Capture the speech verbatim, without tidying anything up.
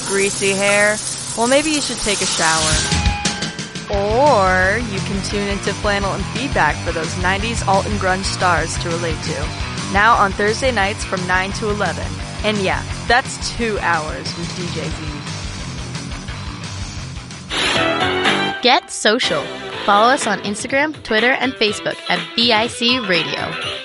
greasy hair? Well, maybe you should take a shower. Or you can tune into Flannel and Feedback for those nineties alt and grunge stars to relate to. Now on Thursday nights from nine to eleven. And yeah, that's two hours with D J Z. Get social. Follow us on Instagram, Twitter, and Facebook at V I C Radio.